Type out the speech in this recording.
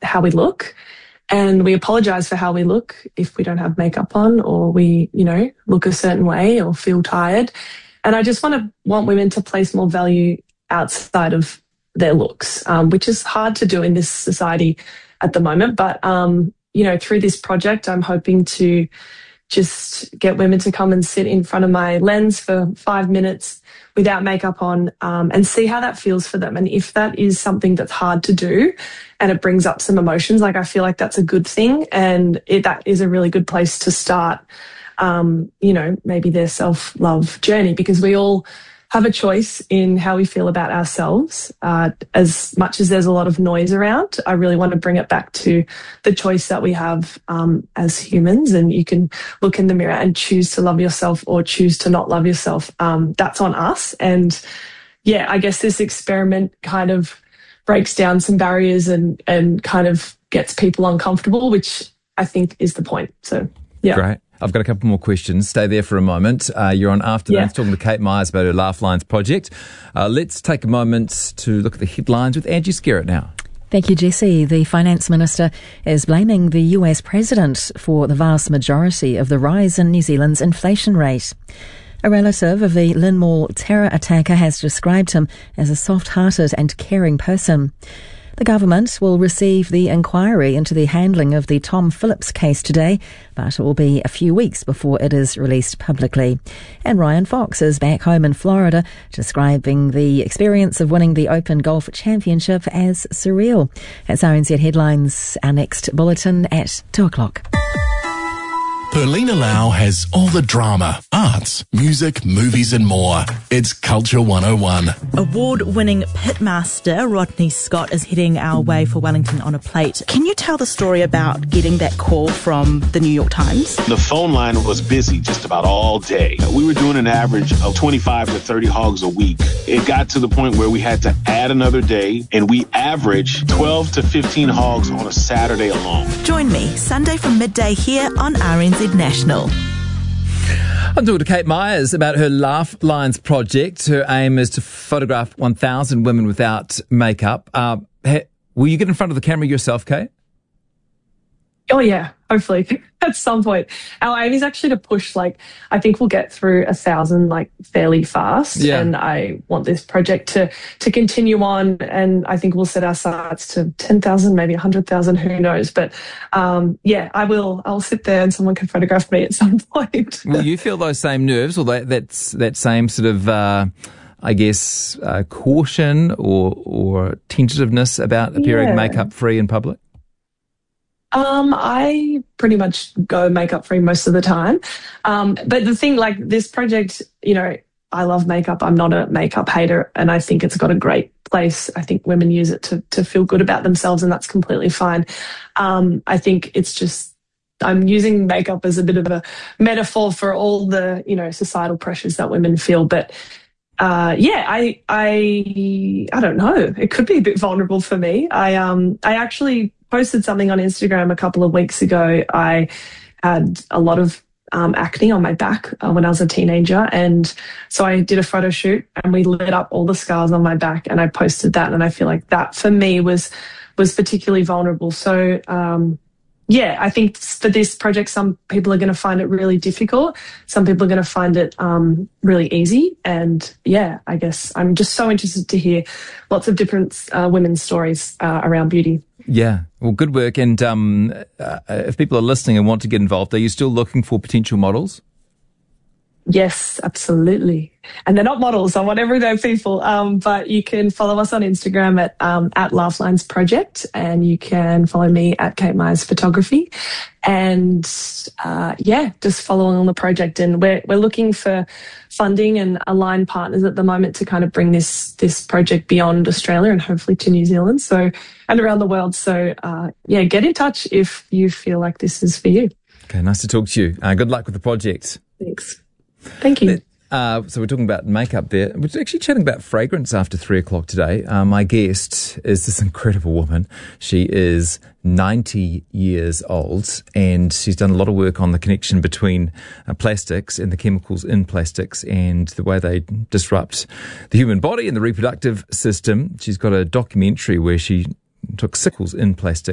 how we look. And we apologize for how we look if we don't have makeup on or we, look a certain way or feel tired. And I just want women to place more value outside of their looks, which is hard to do in this society at the moment. But, through this project, I'm hoping to just get women to come and sit in front of my lens for 5 minutes without makeup on, and see how that feels for them. And if that is something that's hard to do and it brings up some emotions, I feel like that's a good thing. And that is a really good place to start, maybe their self-love journey, because we all have a choice in how we feel about ourselves. As much as there's a lot of noise around, I really want to bring it back to the choice that we have as humans. And you can look in the mirror and choose to love yourself or choose to not love yourself. That's on us. And yeah, I guess this experiment kind of breaks down some barriers and kind of gets people uncomfortable, which I think is the point. So, yeah. Great. I've got a couple more questions. Stay there for a moment. You're on Afternoons talking to Kate Myers about her Laugh Lines project. Let's take a moment to look at the headlines with Angie Skerritt now. Thank you, Jesse. The finance minister is blaming the US president for the vast majority of the rise in New Zealand's inflation rate. A relative of the Lynn Mall terror attacker has described him as a soft-hearted and caring person. The government will receive the inquiry into the handling of the Tom Phillips case today, but it will be a few weeks before it is released publicly. And Ryan Fox is back home in Florida, describing the experience of winning the Open Golf Championship as surreal. That's RNZ Headlines, our next bulletin at 2:00. Perlina Lau has all the drama, arts, music, movies and more. It's Culture 101. Award-winning pitmaster Rodney Scott is heading our way for Wellington on a plate. Can you tell the story about getting that call from the New York Times? The phone line was busy just about all day. We were doing an average of 25 to 30 hogs a week. It got to the point where we had to add another day, and we averaged 12 to 15 hogs on a Saturday alone. Join me Sunday from midday here on RNZ National. I'm talking to Kate Myers about her Laugh Lines project. Her aim is to photograph 1,000 women without makeup. Will you get in front of the camera yourself, Kate? Oh, yeah, hopefully at some point. Our aim is actually to push, I think we'll get through 1,000, fairly fast. Yeah. And I want this project to continue on. And I think we'll set our sights to 10,000, maybe 100,000, who knows. But, I will. I'll sit there and someone can photograph me at some point. Will you feel those same nerves or that same sort of, caution or tentativeness about appearing makeup-free in public? I pretty much go makeup free most of the time. But the thing, this project, I love makeup. I'm not a makeup hater, and I think it's got a great place. I think women use it to feel good about themselves, and that's completely fine. I think it's just, I'm using makeup as a bit of a metaphor for all the, societal pressures that women feel. But I don't know. It could be a bit vulnerable for me. I actually posted something on Instagram a couple of weeks ago. I had a lot of acne on my back when I was a teenager, and so I did a photo shoot and we lit up all the scars on my back, and I posted that, and I feel like that for me was particularly vulnerable. So I think for this project, some people are going to find it really difficult. Some people are going to find it really easy. And I guess I'm just so interested to hear lots of different women's stories around beauty. Yeah, well, good work. And if people are listening and want to get involved, are you still looking for potential models? Yes, absolutely. And they're not models. I want everyday people. But you can follow us on Instagram at Laugh Lines Project, and you can follow me at Kate Myers Photography. And just follow on the project. And we're looking for funding and aligned partners at the moment to kind of bring this project beyond Australia and hopefully to New Zealand. And around the world. So get in touch if you feel like this is for you. Okay, nice to talk to you. Good luck with the project. Thanks. Thank you. So we're talking about makeup there. We're actually chatting about fragrance after 3:00 today. My guest is this incredible woman. She is 90 years old, and she's done a lot of work on the connection between plastics and the chemicals in plastics and the way they disrupt the human body and the reproductive system. She's got a documentary where she took sickles in plastic